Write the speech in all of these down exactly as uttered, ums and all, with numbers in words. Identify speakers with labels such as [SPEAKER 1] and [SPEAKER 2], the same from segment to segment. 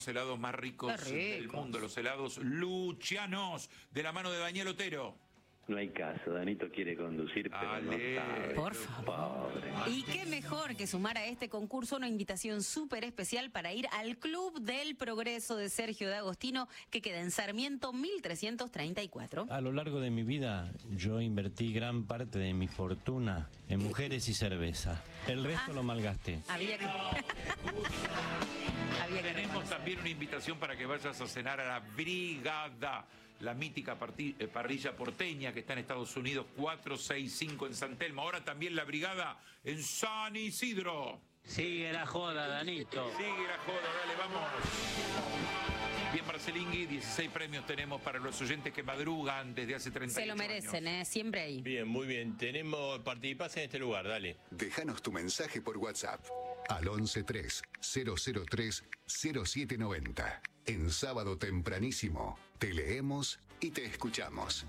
[SPEAKER 1] helados más ricos del mundo, los helados Lucianos, de la mano de Daniel Otero.
[SPEAKER 2] No hay caso, Danito quiere conducir, pero
[SPEAKER 1] Ale,
[SPEAKER 2] no sabe.
[SPEAKER 3] Por favor.
[SPEAKER 2] Pobre.
[SPEAKER 3] Y qué mejor que sumar a este concurso una invitación súper especial para ir al Club del Progreso de Sergio D'Agostino, que queda en Sarmiento mil trescientos treinta y cuatro.
[SPEAKER 4] A lo largo de mi vida, yo invertí gran parte de mi fortuna en mujeres y cerveza. El resto
[SPEAKER 3] Ah,
[SPEAKER 4] lo malgasté.
[SPEAKER 3] Había que... Había que
[SPEAKER 1] Tenemos
[SPEAKER 3] reconocer.
[SPEAKER 1] también una invitación para que vayas a cenar a la Brigada, la mítica parti- eh, parrilla porteña que está en Estados Unidos, cuatro seis cinco en San Telmo. Ahora también la Brigada en San Isidro.
[SPEAKER 5] Sigue la joda, Danito.
[SPEAKER 1] Sigue la joda, dale, vamos. Bien, Marcelingui, dieciséis premios tenemos para los oyentes que madrugan desde hace treinta
[SPEAKER 3] Se lo merecen, ¿eh? Siempre ahí.
[SPEAKER 6] Bien, muy bien. Tenemos, participás en este lugar, dale.
[SPEAKER 7] Déjanos tu mensaje por WhatsApp al once tres cero cero tres cero siete noventa. En sábado tempranísimo te leemos y te escuchamos.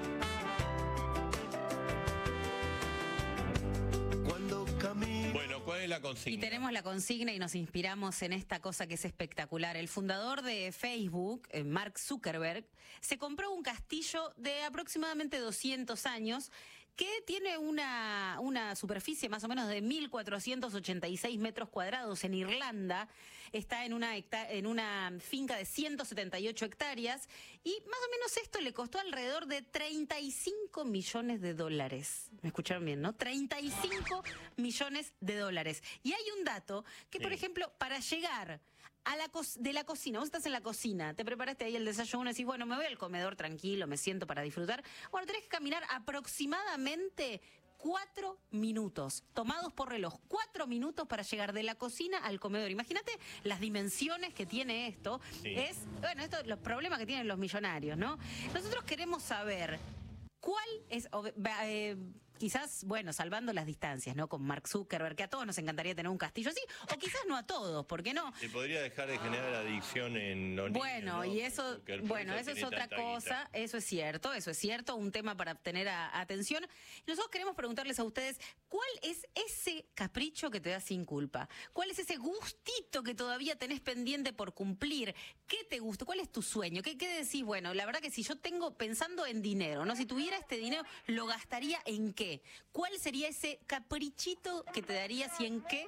[SPEAKER 6] Bueno, ¿cuál es la consigna?
[SPEAKER 3] Y tenemos la consigna y nos inspiramos en esta cosa que es espectacular. El fundador de Facebook, eh, Mark Zuckerberg, se compró un castillo de aproximadamente doscientos años que tiene una, una superficie más o menos de mil cuatrocientos ochenta y seis metros cuadrados en Irlanda. Está en una, hecta- en una finca de ciento setenta y ocho hectáreas y más o menos esto le costó alrededor de treinta y cinco millones de dólares. ¿Me escucharon bien, no? treinta y cinco millones de dólares. Y hay un dato que, por
[SPEAKER 6] Sí.
[SPEAKER 3] ejemplo, para llegar a la co- de la cocina, vos estás en la cocina, te preparaste ahí el desayuno y decís, bueno, me voy al comedor tranquilo, me siento para disfrutar. Bueno, tenés que caminar aproximadamente cuatro minutos, tomados por reloj, cuatro minutos para llegar de la cocina al comedor. Imagínate las dimensiones que tiene esto.
[SPEAKER 6] Sí.
[SPEAKER 3] Es, bueno, esto, los problemas que tienen los millonarios, ¿no? Nosotros queremos saber cuál es, o, eh, quizás, bueno, salvando las distancias, ¿no? Con Mark Zuckerberg, que a todos nos encantaría tener un castillo así, o quizás no a todos, ¿por qué no?
[SPEAKER 6] Se podría dejar de generar adicción en los niños,
[SPEAKER 3] Bueno,
[SPEAKER 6] ¿no?
[SPEAKER 3] y eso,
[SPEAKER 6] Porque por
[SPEAKER 3] bueno, eso es
[SPEAKER 6] tiene
[SPEAKER 3] otra
[SPEAKER 6] tanta
[SPEAKER 3] cosa,
[SPEAKER 6] guita.
[SPEAKER 3] eso es cierto, eso es cierto, un tema para tener a- atención. Nosotros queremos preguntarles a ustedes, ¿cuál es ese capricho que te da sin culpa? ¿Cuál es ese gustito que todavía tenés pendiente por cumplir? ¿Qué te gusta? ¿Cuál es tu sueño? ¿Qué, qué decís? Bueno, la verdad que si yo tengo, pensando en dinero, ¿no? Si tuviera este dinero, ¿lo gastaría en qué? ¿Cuál sería ese caprichito que te darías y en qué?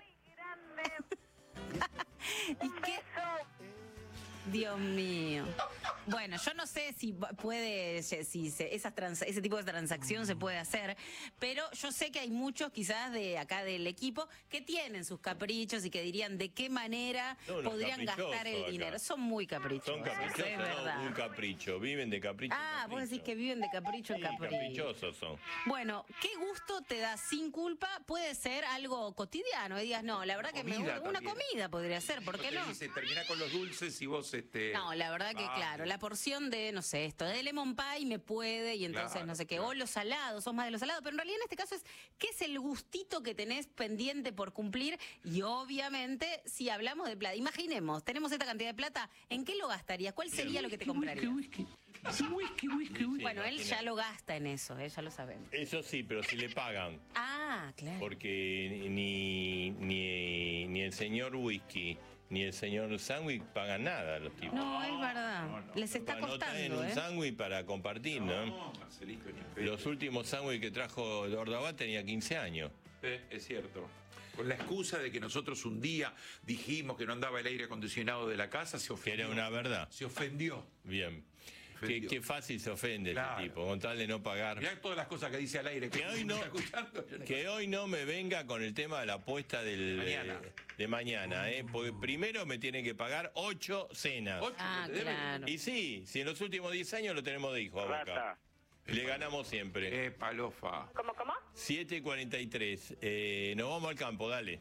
[SPEAKER 3] ¿Y qué? Dios mío. Bueno, yo no sé si puede, si se- esas trans- ese tipo de transacción se puede hacer, pero yo sé que hay muchos quizás de acá del equipo que tienen sus caprichos y que dirían de qué manera
[SPEAKER 6] Son unos
[SPEAKER 3] podrían gastar el
[SPEAKER 6] caprichosos
[SPEAKER 3] dinero.
[SPEAKER 6] acá.
[SPEAKER 3] Son muy caprichosos.
[SPEAKER 6] Son caprichosos,
[SPEAKER 3] es
[SPEAKER 6] no
[SPEAKER 3] verdad.
[SPEAKER 6] un capricho. Viven de capricho. en
[SPEAKER 3] Ah,
[SPEAKER 6] capricho.
[SPEAKER 3] vos decís que viven de capricho en
[SPEAKER 6] Sí,
[SPEAKER 3] capricho.
[SPEAKER 6] caprichosos son.
[SPEAKER 3] Bueno, ¿qué gusto te da sin culpa? Puede ser algo cotidiano, que digas, no, la verdad que me
[SPEAKER 1] Comida
[SPEAKER 3] gusta. Una
[SPEAKER 1] también.
[SPEAKER 3] comida podría ser, ¿por qué
[SPEAKER 1] Te
[SPEAKER 3] no?
[SPEAKER 1] dice, termina con los dulces y vos este.
[SPEAKER 3] No, la verdad que
[SPEAKER 1] Ah,
[SPEAKER 3] claro, la porción de, no sé, esto, de lemon pie me puede y entonces
[SPEAKER 1] Claro,
[SPEAKER 3] no sé qué,
[SPEAKER 1] claro.
[SPEAKER 3] o los salados, sos más de los salados, pero en realidad en este caso es, ¿qué es el gustito que tenés pendiente por cumplir? Y obviamente, si hablamos de plata, imaginemos, tenemos esta cantidad de plata, ¿en qué lo gastarías? ¿Cuál sería lo que te comprarías?
[SPEAKER 5] Whisky, whisky, whisky, whisky.
[SPEAKER 3] Bueno, él
[SPEAKER 6] imagina.
[SPEAKER 3] ya lo gasta en eso, eh, ya lo sabemos.
[SPEAKER 6] Eso sí, pero si le pagan.
[SPEAKER 3] Ah, claro.
[SPEAKER 6] Porque ni, ni, ni el señor Whisky ni el señor Sándwich pagan nada a los tipos.
[SPEAKER 3] No, es verdad. Les está
[SPEAKER 6] No traen
[SPEAKER 3] costando,
[SPEAKER 6] un
[SPEAKER 3] ¿eh?
[SPEAKER 6] sándwich para compartir, ¿no?
[SPEAKER 1] No, Marcelito, ni en pedo.
[SPEAKER 6] Los últimos sándwiches que trajo Dordabat tenía quince años.
[SPEAKER 1] Eh, es cierto. Con la excusa de que nosotros un día dijimos que no andaba el aire acondicionado de la casa, se
[SPEAKER 6] Que
[SPEAKER 1] ofendió.
[SPEAKER 6] era una verdad.
[SPEAKER 1] Se ofendió.
[SPEAKER 6] Bien. Qué,
[SPEAKER 1] Ofendió.
[SPEAKER 6] qué fácil se ofende
[SPEAKER 1] Claro.
[SPEAKER 6] ese tipo, con tal de no pagar.
[SPEAKER 1] Mirá todas las cosas que dice al aire.
[SPEAKER 6] Que hoy no,
[SPEAKER 1] está escuchando. Yo no-
[SPEAKER 6] que hoy no me venga con el tema de la apuesta del,
[SPEAKER 1] Mañana.
[SPEAKER 6] de, de mañana, ¿eh? Porque primero me tienen que pagar ocho cenas.
[SPEAKER 1] Ocho
[SPEAKER 3] Ah,
[SPEAKER 1] que te deben.
[SPEAKER 3] claro.
[SPEAKER 6] Y sí, si en los últimos diez años lo tenemos de hijo a Boca.
[SPEAKER 2] Rata.
[SPEAKER 6] Le ganamos siempre.
[SPEAKER 1] Eh, palofa.
[SPEAKER 8] ¿Cómo, cómo?
[SPEAKER 6] siete y cuarenta y tres. Eh, nos vamos al campo, dale.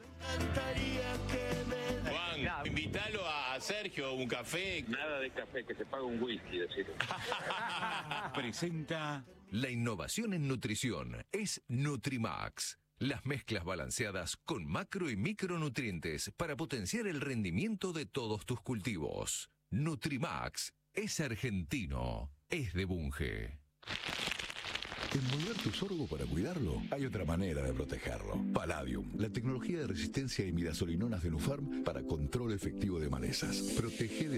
[SPEAKER 6] Juan, invítalo a, a Sergio, un café.
[SPEAKER 2] Nada de café, que se paga un whisky, decirlo.
[SPEAKER 9] Presenta la innovación en nutrición es Nutrimax. Las mezclas balanceadas con macro y micronutrientes para potenciar el rendimiento de todos tus cultivos. Nutrimax es argentino, es de Bunge.
[SPEAKER 8] ¿Envolver tu sorgo para cuidarlo? Hay otra manera de protegerlo. Palladium, la tecnología de resistencia a imidazolinonas de Nufarm para control efectivo de malezas. Protege de